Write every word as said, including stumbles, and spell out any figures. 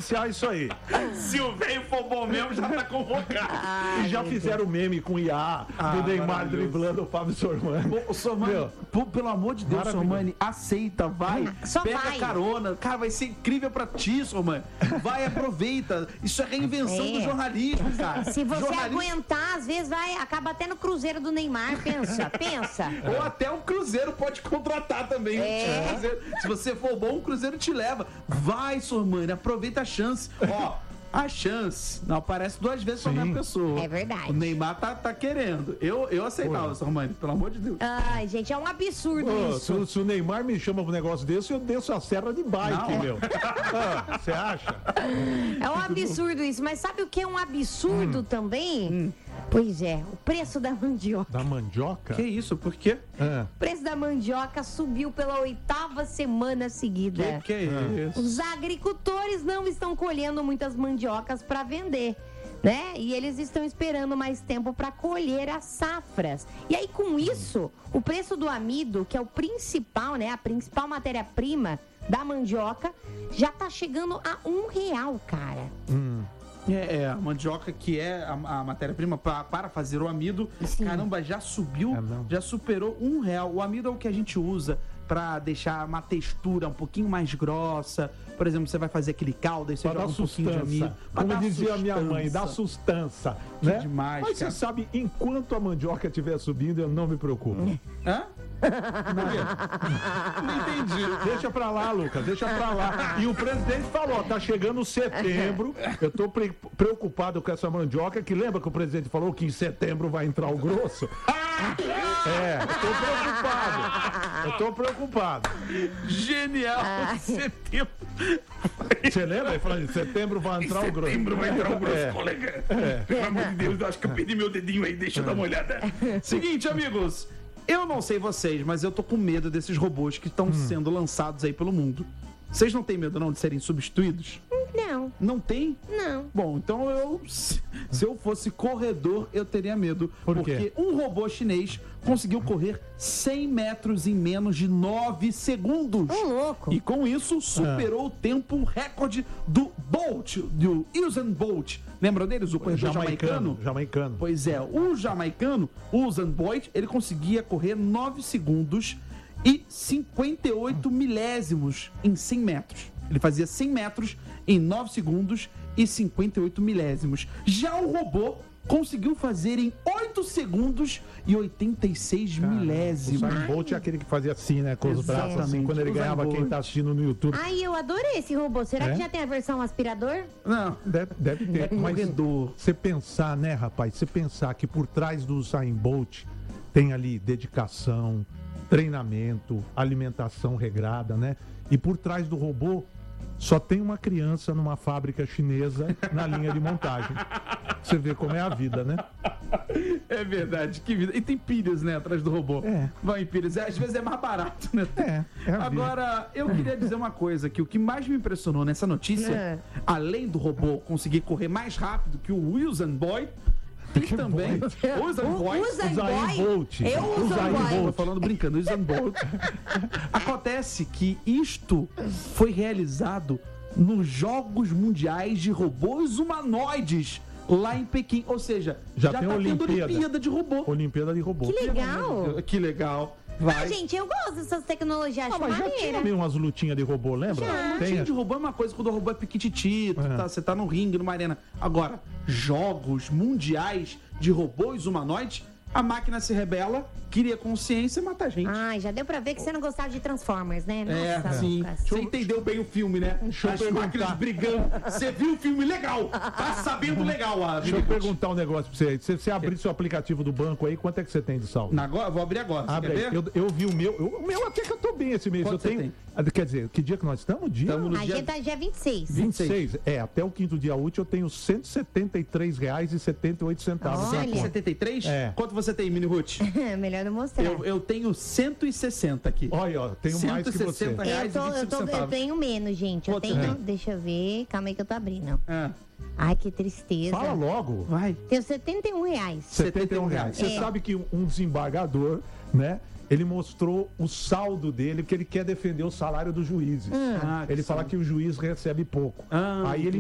providenciar isso aí. Se o velho for bom mesmo, já tá convocado. Ah, já fizeram meme com o I A, ah, do Neymar driblando o Fábio Sormani. Ô, Sormani, pô, pelo amor de Deus, Sormani, aceita, vai. Só pega vai. carona. Cara, vai ser incrível pra ti, Sormani. Vai, aproveita. Isso é reinvenção É. do jornalismo, cara. Se você Jornalismo... aguentar, às vezes vai, acaba até no Cruzeiro do Neymar, pensa, pensa. Ou até um Cruzeiro pode contratar também. É. Um Cruzeiro. Se você for bom, o Cruzeiro te leva. Vai, Sormani, aproveita a chance. Ó, a chance não aparece duas vezes pra mesma pessoa. É verdade. O Neymar tá, tá querendo. Eu, eu aceitava, Sormani, pelo amor de Deus. Ai, gente, é um absurdo Ô, isso. se, se o Neymar me chama pra um negócio desse, eu desço a serra de bike, Não. meu. Você acha? É um absurdo isso, mas sabe o que é um absurdo Hum. também? Hum. Pois é, o preço da mandioca. Da mandioca? Que isso? Por quê? É. O preço da mandioca subiu pela oitava semana seguida. Que que é isso? Os agricultores não estão colhendo muitas mandiocas para vender, né? E eles estão esperando mais tempo para colher as safras. E aí, com isso, o preço do amido, que é o principal, né? A principal matéria-prima da mandioca, já tá chegando a um real, cara. Hum. É, é, a mandioca que é a, a matéria-prima pra, para fazer o amido, Sim. caramba, já subiu, É mesmo? já superou um real. O amido é o que a gente usa pra deixar uma textura um pouquinho mais grossa. Por exemplo, você vai fazer aquele caldo, aí você Pra joga dar um pouquinho de sustância. amido. Pra Como dar dizia a minha mãe, sustância. dá sustância. Que Né? demais, Mas cara. você sabe, enquanto a mandioca estiver subindo, eu não me preocupo. Hã? Não entendi. Deixa pra lá, Lucas, deixa pra lá. E o presidente falou, tá chegando setembro, eu tô pre- preocupado com essa mandioca, que lembra que o presidente falou que em setembro vai entrar o grosso? É, eu tô preocupado. Eu tô preocupado. Genial! Setembro. Você lembra? Ele falou, em setembro vai entrar o grosso. Setembro vai entrar o grosso, É. colega. Pelo amor de Deus, eu acho que eu perdi meu dedinho aí, deixa eu dar uma olhada. Seguinte, amigos, eu não sei vocês, mas eu tô com medo desses robôs que estão sendo lançados aí pelo mundo. Vocês não têm medo não de serem substituídos? Não, Não tem? não. Bom, então eu, se se eu fosse corredor, eu teria medo. Por porque quê? um robô chinês conseguiu correr cem metros em menos de nove segundos. Ô, louco. E com isso, superou o tempo recorde do Bolt, do Usain Bolt. Lembra deles, o corredor jamaicano? Jamaicano. Pois é, o jamaicano, o Usain Bolt, ele conseguia correr nove segundos e cinquenta e oito milésimos em cem metros. Ele fazia cem metros em nove segundos e cinquenta e oito milésimos. Já o robô conseguiu fazer em oito segundos e oitenta e seis O milésimos. Usain Bolt é aquele que fazia assim, né? Com os braços assim, Exatamente, quando ele Usain ganhava quem Bolt. tá assistindo no YouTube. Ai, eu adorei esse robô. Será É? que já tem a versão aspirador? Não, Deve, deve ter. É Mas corredor. você pensar, né, rapaz? Você pensar que por trás do Usain Bolt tem ali dedicação, treinamento, alimentação regrada, né? E por trás do robô só tem uma criança numa fábrica chinesa na linha de montagem. Você vê como é a vida, né? é verdade, que vida. E tem pilhas, né, atrás do robô. É. Vai em pilhas. Às vezes é mais barato, né? É, é a vida. Agora, eu queria dizer uma coisa, que o que mais me impressionou nessa notícia, É. além do robô conseguir correr mais rápido que o Usain Boy, tem Que também Bolt? o Usain Boy. Usain Usain Boy? Bolt. Eu uso Usain Boy. Tô falando brincando, o Usain Bolt. Acontece que isto foi realizado nos Jogos Mundiais de Robôs Humanoides lá em Pequim. Ou seja, Já já, tem tá tendo Olimpíada. Olimpíada de robô. Olimpíada de robô. Que legal. Que legal. Ah, Vai. gente, eu gosto dessas tecnologias, Ah, acho mas já tinha maneira. meio umas lutinhas de robô, lembra? Já. Tem. Time de robô é uma coisa quando o robô é piquititito, É. tá, você tá no ringue, numa arena. Agora, jogos mundiais de robôs humanoides, a máquina se rebela, cria consciência e mata a gente. Ai, já deu pra ver que você não gostava de Transformers, né? É, Nossa, sim. Lucas. Você entendeu bem o filme, né? eu As perguntar. máquinas brigando. Você viu o filme legal. Tá sabendo legal, a Deixa eu perguntar um negócio pra você aí. Se você abrir seu aplicativo do banco aí, quanto é que você tem de saldo? Na- Agora, vou abrir agora. Você Abre quer aí. ver? Eu, eu vi o meu. eu- o meu até que eu tô bem esse mês. Quanto eu você tenho. tem? Ah, Quer dizer, que dia que nós estamos? Dia Tamo no A dia- gente tá dia vinte e seis. vinte e seis. É, até o quinto dia útil eu tenho cento e setenta e três reais e setenta e oito centavos na Olha. conta. setenta e três? É. Quanto você tem, Mini Ruth? Melhor não mostrar. eu, eu tenho cento e sessenta aqui. Olha, ó, tenho mais que você. cento e sessenta Eu, reais tô, e vinte e eu, cinco tô, eu centavos. tenho menos, gente. Eu Quanto tenho. você tem? Deixa eu ver. Calma aí que eu tô abrindo. Ah, Ai, que tristeza. Fala logo. vai. Tenho setenta e um reais. setenta e um reais. Você É. sabe que um desembargador, né? Ele mostrou o saldo dele, porque ele quer defender o salário dos juízes. Ah, que ele fala saldo. que o juiz recebe pouco. Ah, Aí ele